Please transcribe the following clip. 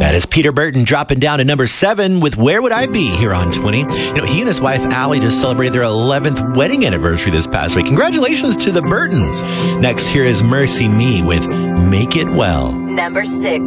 That is Peter Burton dropping down to number 7 with Where Would I Be here on 20. He and his wife, Allie, just celebrated their 11th wedding anniversary this past week. Congratulations to the Burtons. Next, here is Mercy Me with Make It Well. Number 6.